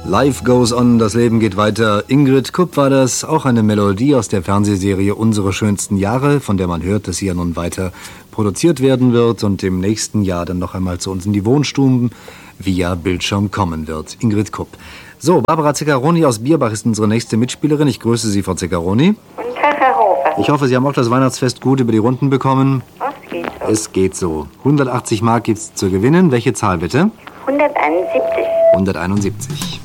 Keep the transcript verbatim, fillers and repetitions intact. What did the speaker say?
Life goes on, das Leben geht weiter. Ingrid Kupp war das, auch eine Melodie aus der Fernsehserie Unsere schönsten Jahre, von der man hört, dass sie ja nun weiter produziert werden wird und im nächsten Jahr dann noch einmal zu uns in die Wohnstuben via Bildschirm kommen wird. Ingrid Kupp. So, Barbara Zeccaroni aus Bierbach ist unsere nächste Mitspielerin. Ich grüße Sie, Frau Zeccaroni. Guten Tag, Herr Hofer. Ich hoffe, Sie haben auch das Weihnachtsfest gut über die Runden bekommen. Es geht so. Es geht so. hundertachtzig Mark gibt's zu gewinnen. Welche Zahl bitte? hunderteinundsiebzig. hunderteinundsiebzig.